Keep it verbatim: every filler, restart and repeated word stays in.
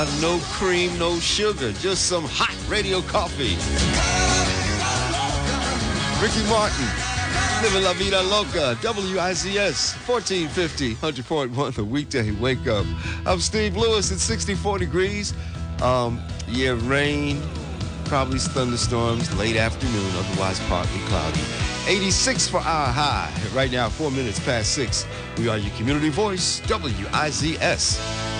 Uh, no cream, no sugar, just some hot radio coffee. Ricky Martin, Living La Vida Loca, W I Z S, fourteen fifty, one hundred point one, the weekday wake up. I'm Steve Lewis at sixty-four degrees. Um, yeah, rain, probably thunderstorms, late afternoon, otherwise partly cloudy. eighty-six for our high. Right now, four minutes past six. We are your community voice, W I Z S.